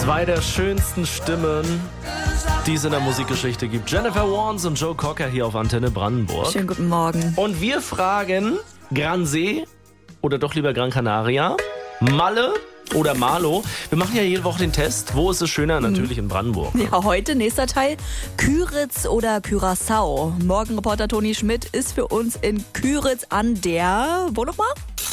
Zwei der schönsten Stimmen, die es in der Musikgeschichte gibt. Jennifer Warnes und Joe Cocker hier auf Antenne Brandenburg. Schönen guten Morgen. Und wir fragen, Gran See oder doch lieber Gran Canaria, Malle oder Malo? Wir machen ja jede Woche den Test. Wo ist es schöner? Natürlich in Brandenburg. Ja, heute nächster Teil. Küritz oder Curaçao. Morgenreporter Toni Schmidt ist für uns in Küritz an der... Wo nochmal?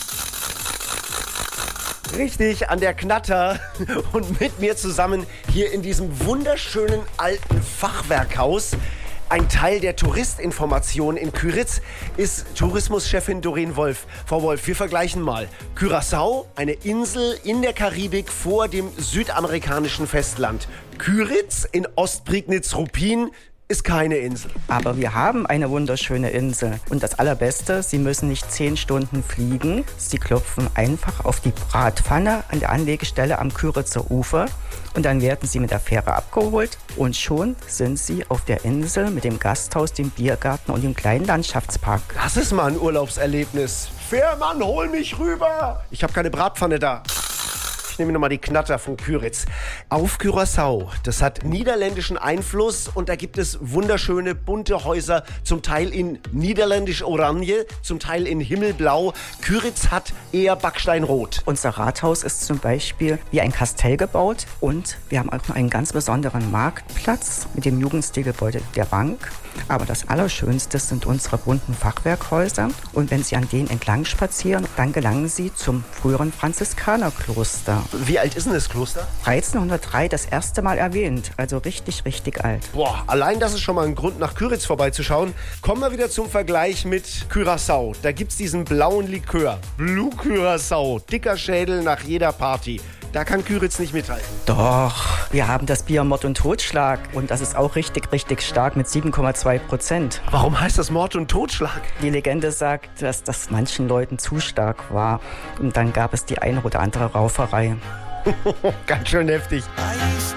Richtig, an der Knatter und mit mir zusammen hier in diesem wunderschönen alten Fachwerkhaus. Ein Teil der Touristinformation in Küritz ist Tourismuschefin Doreen Wolf. Frau Wolf, wir vergleichen mal. Curaçao, eine Insel in der Karibik vor dem südamerikanischen Festland. Küritz in Ostprignitz-Ruppin ist keine Insel. Aber wir haben eine wunderschöne Insel. Und das Allerbeste, Sie müssen nicht 10 Stunden fliegen. Sie klopfen einfach auf die Bratpfanne an der Anlegestelle am Küritzer Ufer. Und dann werden Sie mit der Fähre abgeholt. Und schon sind Sie auf der Insel mit dem Gasthaus, dem Biergarten und dem kleinen Landschaftspark. Das ist mal ein Urlaubserlebnis. Fährmann, hol mich rüber! Ich habe keine Bratpfanne da. Ich nehme nochmal die Knatter von Küritz. Auf Curaçao, das hat niederländischen Einfluss und da gibt es wunderschöne bunte Häuser, zum Teil in niederländisch-oranje, zum Teil in himmelblau. Küritz hat eher Backsteinrot. Unser Rathaus ist zum Beispiel wie ein Kastell gebaut. Und wir haben auch noch einen ganz besonderen Marktplatz mit dem Jugendstilgebäude der Bank. Aber das Allerschönste sind unsere bunten Fachwerkhäuser. Und wenn Sie an denen entlang spazieren, dann gelangen Sie zum früheren Franziskanerkloster. Wie alt ist denn das Kloster? 1303 das erste Mal erwähnt, also richtig, richtig alt. Boah, allein das ist schon mal ein Grund, nach Küritz vorbeizuschauen. Kommen wir wieder zum Vergleich mit Curaçao. Da gibt's diesen blauen Likör. Blue Curaçao. Dicker Schädel nach jeder Party. Da kann Küritz nicht mithalten. Doch, wir haben das Bier Mord und Totschlag und das ist auch richtig, richtig stark mit 7,2%. Warum heißt das Mord und Totschlag? Die Legende sagt, dass das manchen Leuten zu stark war und dann gab es die eine oder andere Rauferei. Ganz schön heftig.